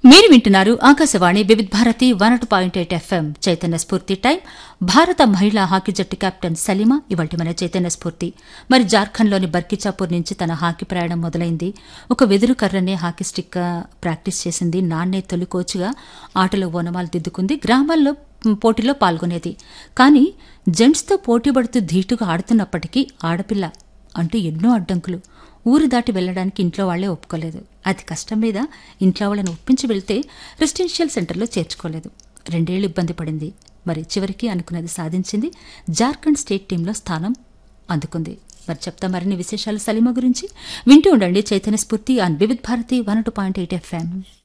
మీరు వింటున్నారు ఆకాశవాణి వివిధ భారతి 102.8 ఎఫ్ఎం చైతన్య స్ఫూర్తి టైం. భారత మహిళా హాకీ జట్టు కెప్టెన్ సలీమా ఇవాల్టి మన చైతన్య స్ఫూర్తి. మరి జార్ఖండ్లోని బర్కిచాపూర్ నుంచి తన హాకీ ప్రయాణం మొదలైంది. ఒక వెదురు కర్రనే హాకీ స్టిక్ ప్రాక్టీస్ చేసింది. నాన్నే తొలి కోచ్గా ఆటలో ఓనమాలు దిద్దుకుంది. గ్రామాల్లో పోటీలో పాల్గొనేది. కానీ జెంట్స్తో పోటీ పడుతూ ధీటుగా ఆడుతున్నప్పటికీ ఆడపిల్ల అంటూ ఎన్నో అడ్డంకులు. ఊరు దాటి వెళ్లడానికి ఇంట్లో వాళ్లే ఒప్పుకోలేదు. అది కష్టం మీద ఇంట్లో వాళ్ళని ఒప్పించి వెళ్తే రెసిడెన్షియల్ సెంటర్లో చేర్చుకోలేదు. 2 ఏళ్లు ఇబ్బంది పడింది. మరి చివరికి అనుకున్నది సాధించింది. జార్ఖండ్ స్టేట్ టీంలో స్థానం అందుకుంది. మరి చెప్తా మరిన్ని విశేషాలు సలీమా గురించి. వింటూ ఉండండి చైతన్య స్ఫూర్తి ఆన్ వివిధ భారతి 102.8 ఎఫ్ఎం.